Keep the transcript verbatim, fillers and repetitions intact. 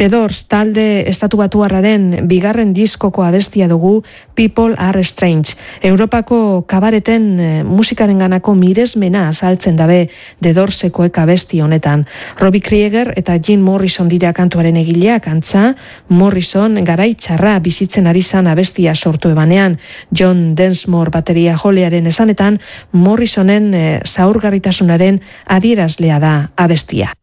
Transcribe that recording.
The Doors talde estatubatuarraren bigarren diskoko abestia dugu People Are Strange. Europako kabareten e, musikaren ganako miresmena azaltzen dabe The Doorsekoek abesti honetan. Robbie Krieger eta Jim Morrison dira kantuaren egileak, antza Morrison garaitxarra bizitzen ari zan abestia sortu ebanean. John Densmore bateria jolearen esanetan Morrisonen e, zaurgarritasunaren adierazlea da abestia.